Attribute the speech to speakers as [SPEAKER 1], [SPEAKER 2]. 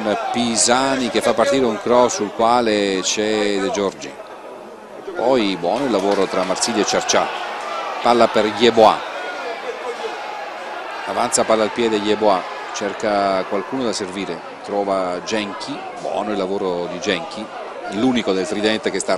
[SPEAKER 1] con Pisani che fa partire un cross sul quale c'è De Giorgi. Poi buono il lavoro tra Marsiglia e Cercià, palla per Yeboah, avanza palla al piede Yeboah, cerca qualcuno da servire, trova Genchi, buono il lavoro di Genchi, l'unico del tridente che sta